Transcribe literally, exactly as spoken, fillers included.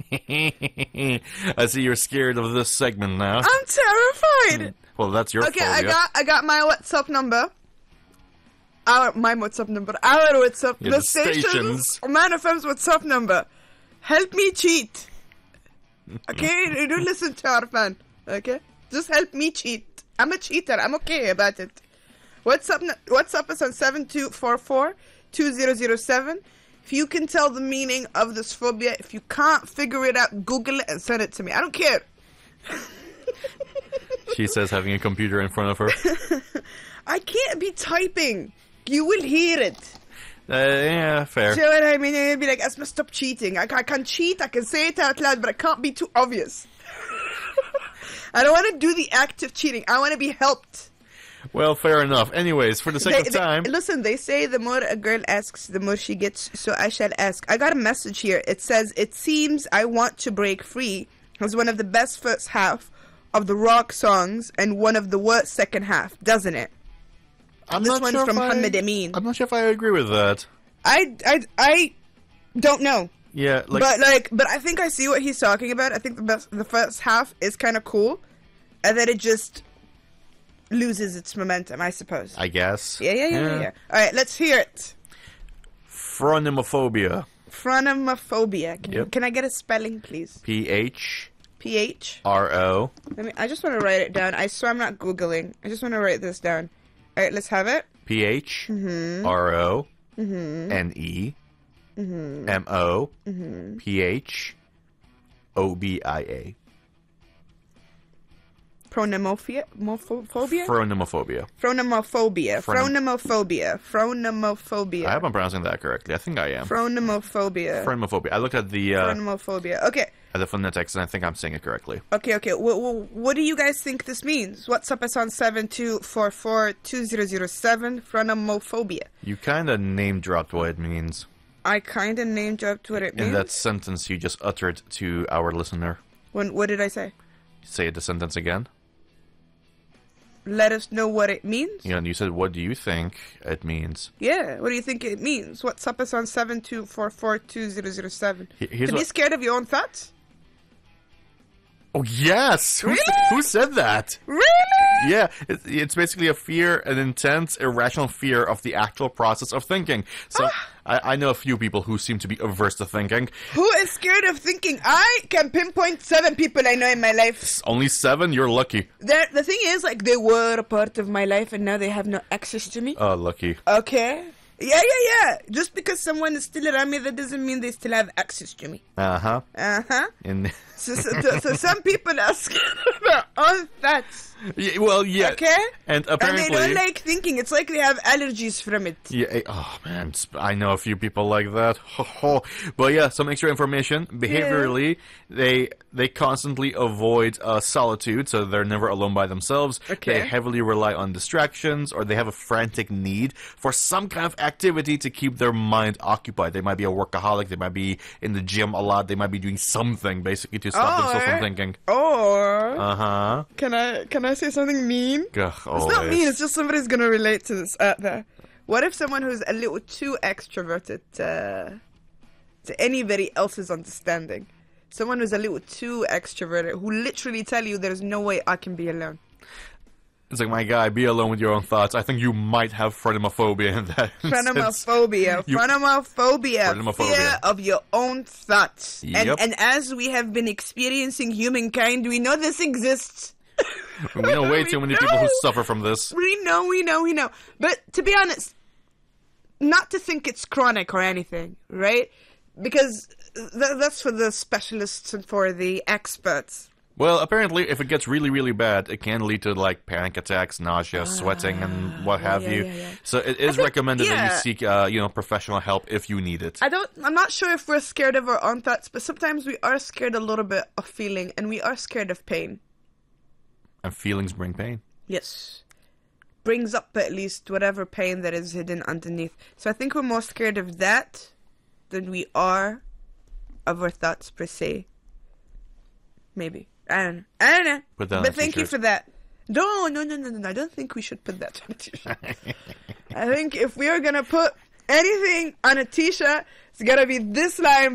I see you're scared of this segment now. I'm terrified. Well, that's your Okay, phobia. I got I got my WhatsApp number. Our my WhatsApp number. Our WhatsApp. Yeah, the, the station's stations. Man F M's WhatsApp number. Help me cheat. Okay, you don't listen to our fan. Okay, just help me cheat. I'm a cheater. I'm okay about it. WhatsApp WhatsApp is on seven two four four two zero zero seven. If you can tell the meaning of this phobia, if you can't figure it out, Google it and send it to me. I don't care. She says having a computer in front of her. I can't be typing. You will hear it. Uh, yeah, fair. Do you know what I mean? You'll be like, Esma, stop cheating. I, I can cheat, I can say it out loud, but I can't be too obvious. I don't want to do the act of cheating. I want to be helped. Well, fair enough. Anyways, for the sake They, of time... they, listen, they say the more a girl asks, the more she gets, so I shall ask. I got a message here. It says, it seems I Want to Break Free was one of the best first half of the rock songs and one of the worst second half, doesn't it? I'm this not one's sure from if I- Hamid Amin. I'm not sure if I agree with that. I, I, I don't know. Yeah, like... but like, but I think I see what he's talking about. I think the best, the first half is kind of cool, and then it just loses its momentum, I suppose. I guess. Yeah, yeah, yeah, yeah. yeah. All right, let's hear it. Phronimophobia. Phronimophobia. Can, Yep. can I get a spelling, please? P H P H. R O. Let me. I just want to write it down. I swear I'm not googling. I just want to write this down. All right, let's have it. P H Mm-hmm. R O Mm-hmm. N E Mm-hmm. M O Mm-hmm. P H O B I A. Phronimophobia. Phobia. Phronimophobia. Phronimophobia. Phron- Phronimophobia. Phronimophobia. I hope I'm pronouncing that correctly. I think I am. Phronimophobia. Phronimophobia. I looked at the uh, Phronimophobia. Okay. at the phonetics and I think I'm saying it correctly. Okay, okay. What, what, what do you guys think this means? WhatsApp us on seven two four four two zero zero seven. Phronimophobia. You kind of name dropped what it means I kind of name dropped what it means. in that sentence you just uttered to our listener. When, what did I say? Say the sentence again. Let us know what it means? You know, you said, "What do you think it means?" Yeah, what do you think it means? WhatsApp us on seven two four four two zero zero seven. He- here's To be what- scared of your own thoughts? Oh yes, who, Really? who said that? Really? Yeah, it's, it's basically a fear, an intense, irrational fear of the actual process of thinking. So Ah. I, I know a few people who seem to be averse to thinking. Who is scared of thinking? I can pinpoint seven people I know in my life. Only seven? You're lucky. They're, the thing is, like, they were a part of my life and now they have no access to me. Oh, lucky. Okay. Yeah, yeah, yeah. Just because someone is still around me, that doesn't mean they still have access to me. Uh huh. Uh huh. And So, so, so, so some people are scared of their own thoughts. yeah, well, yeah. Okay? And And apparently, they don't like thinking. It's like they have allergies from it. yeah. eh, Oh man, sp- I know a few people like that. But yeah, some extra information. Behaviorally, they they constantly avoid uh, solitude, so they're never alone by themselves. Okay. They heavily rely on distractions, or they have a frantic need for some kind of activity to keep their mind occupied. They might be a workaholic. They might be in the gym a lot. They might be doing something basically to stop themselves from Or- thinking. Or Uh huh. can I can I say something mean? It's Oh, not mean. It's just somebody's gonna relate to this out there. What if someone who's a little too extroverted to, to anybody else's understanding? Someone who's a little too extroverted, who literally tell you there's no way I can be alone. It's like, my guy, be alone with your own thoughts. I think you might have phronimophobia in that instance. Phronimophobia. You- Phronimophobia. Phronimophobia. Fear of your own thoughts. And, Yep. and as we have been experiencing humankind, we know this exists. We know way We too many people who know. suffer from this. We know, we know, we know. But to be honest, not to think it's chronic or anything, right? Because th- that's for the specialists and for the experts. Well, apparently, if it gets really, really bad, it can lead to, like, panic attacks, nausea, sweating, and what have yeah, you. yeah, yeah. So it is think- recommended that yeah. you seek, uh, you know, professional help if you need it. I don't, I'm not sure if we're scared of our own thoughts, but sometimes we are scared a little bit of feeling, and we are scared of pain. And feelings bring pain. Yes. Brings up at least whatever pain that is hidden underneath. So I think we're more scared of that than we are of our thoughts per se. Maybe. I don't know. I don't know. Put that on but a thank you t-shirt. for that. No, no, no, no, no. I don't think we should put that on a t-shirt. I think if we are going to put anything on a t-shirt, it's got to be this line